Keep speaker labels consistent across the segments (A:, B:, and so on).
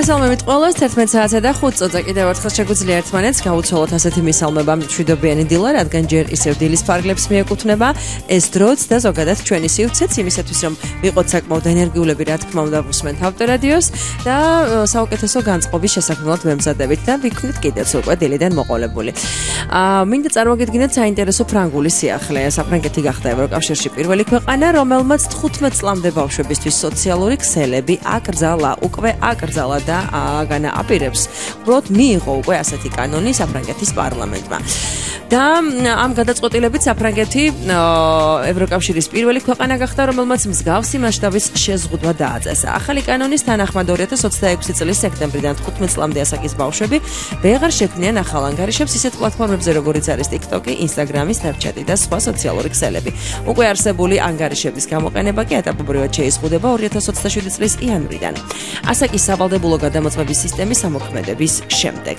A: მოგესალმებით ყველას 11 საათზე და 5 წუთზე კიდევ ერთხელ შეგვიძლია ერთმანეთს გავუცვალოთ ასეთი მისალმება მშვიდობიანი დილა, რადგან ჯერ ისევ დილის ფარგლებს მიეკუთვნება ეს დროც და ზოგადად ჩვენი სივრცეც იმისათვის რომ ვიყოთ საკმაოდ ენერგიულები, რა თქმა უნდა, ვუსმენთ ავტორადიოს და საუკეთესო განწყობის შესაქმნელად ვემზადებით და ვიქნით კიდეც უკვე დილიდან მოყოლებული. მინდა წარმოგიდგინოთ საინტერესო ფრანგული სიახლე. საფრანგეთი გახდა ევროკავშირში პირველი ქვეყანა, რომელმაც 15 წლამდე ბავშვებისთვის სოციალური ქსელები აკრძალა, უკვე აკრძალა და განააპირებს. უბრალოდ მიიღო უკვე ასეთი კანონი საფრანგეთის პარლამენტმა. და ამ გადაწყვეტილებით საფრანგეთი ევროკავშირის პირველი ქვეყანა გახდა, რომელმაც მსგავსი მასშტაბის შეზღუდვა დააწესა. ახალი კანონის თანახმად 2026 წლის სექტემბრიდან 15 წლამდე ასაკის ბავშვები ვეღარ შექმნიან ახალ ანგარიშებს ისეთ პლატფორმებზე, როგორიც არის TikTok, Instagram, Snapchat და სხვა სოციალური ქსელები. უკვე არსებული ანგარიშების გამოყენება კი ეტაპობრივად შეიზღუდება 2027 წლის იანვრიდან. ასაკის სავალდებულო გადამოწმების სისტემის ამოქმედების შემდეგ.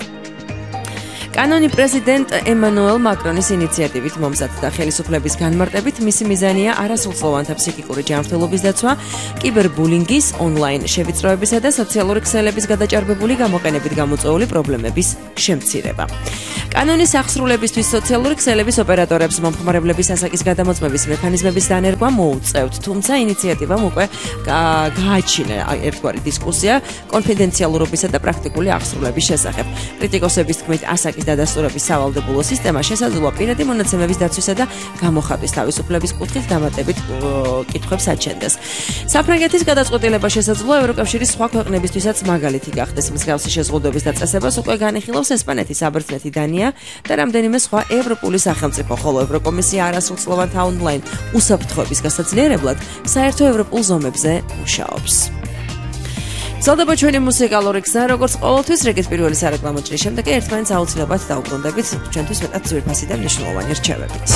A: კანონი პრეზიდენტ ემანუელ მაკრონის ინიციატივით მომზადდა. ხელისუფლების განმარტებით მისი მიზანია არასრულწლოვანთა ფსიქიკური ჯანმრთელობის დაცვა, კიბერბულინგის, ონლაინ შევიწროებისა და სოციალური ქსელების გადაჭარბებული გამოყენებით გამოწვეული პრობლემების შემცირება. კანონის აღსრულებისთვის სოციალური ქსელების ოპერატორებს მომხმარებლების ასაკის გადამოწმების მექანიზმების დანერგვა მოუწევთ, თუმცა ინიციატივამ უკვე გააჩინა ერთგვარი დისკუსია კონფიდენციალურობისა და პრაქტიკული აღსრულების შესახებ. კრიტიკოსების თქმით, ასაკის დადასტურების სავალდებულო სისტემა შესაძლოა პირადი მონაცემების დაცვისა და გამოხატვის თავისუფლების კუთხით დამატებით კითხვებს აჩენდეს. საფრანგეთის გადაწყვეტილება შესაძლოა ევროკავშირის სხვა ქვეყნებისთვისაც მაგალითი გახდეს. მსგავსი შეზღუდვების დაწესებას უკვე განიხილავს ესპანეთი, საბერძნეთი, დანია და რამდენიმე სხვა ევროპული სახელმწიფო, ხოლო ევროკომისია არასრულწლოვანთა ონლაინ უსაფრთხოების გასაძლიერებლად საერთო ევროპულ ზომებზე მუშაობს. გრძელდება ჩვენი მუსიკალური გზა, როგორც ყოველთვის, რეგის პირველი სარეკლამო ჭრის შემდეგ კი ერთმანეთს აუცილებლად დაუბრუნდებით ჩვენთვის მეტად ძვირფასი და მნიშვნელოვანი რჩევებით.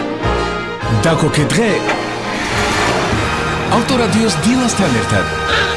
B: დაკოკე დღე ავტორადიოს დილასთან ერთად.